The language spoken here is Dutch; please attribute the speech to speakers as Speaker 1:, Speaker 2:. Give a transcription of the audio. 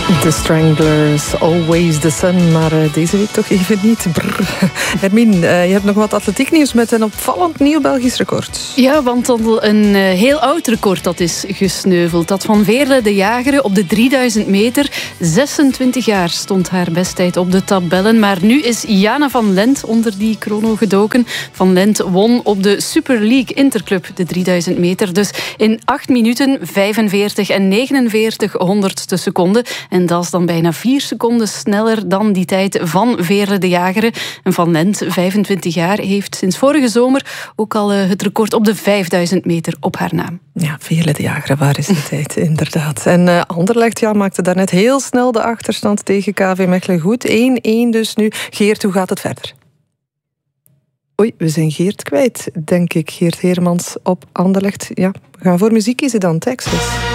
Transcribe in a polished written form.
Speaker 1: The Stranglers, Always the Sun, maar deze week toch even niet. Hermine, je hebt nog wat atletieknieuws met een opvallend nieuw Belgisch record.
Speaker 2: Ja, want al een heel oud record dat is gesneuveld. Dat van Veerle de Jager op de 3000 meter. 26 jaar stond haar besttijd op de tabellen. Maar nu is Jana van Lent onder die chrono gedoken. Van Lent won op de Super League Interclub de 3000 meter. Dus in 8 minuten 45 en 49 honderdste seconden. En dat is dan bijna 4 seconden sneller dan die tijd van Veerle de Jager. En Van Lent, 25 jaar, heeft sinds vorige zomer ook al het record op de 5000 meter op haar naam.
Speaker 1: Ja, Veerle de Jager, waar is die tijd, inderdaad. En Anderlecht maakte daarnet heel snel de achterstand tegen KV Mechelen goed. 1-1 dus nu. Geert, hoe gaat het verder? Oei, we zijn Geert kwijt, denk ik. Geert Heermans op Anderlecht. Ja, we gaan voor muziek kiezen dan, Texas.